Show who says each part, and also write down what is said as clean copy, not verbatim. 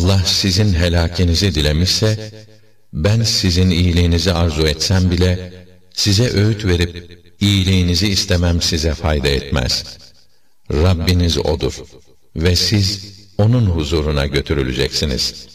Speaker 1: Allah sizin helakinizi dilemişse, ben sizin iyiliğinizi arzu etsem bile, size öğüt verip iyiliğinizi istemem size fayda etmez. Rabbiniz O'dur ve siz O'nun huzuruna götürüleceksiniz.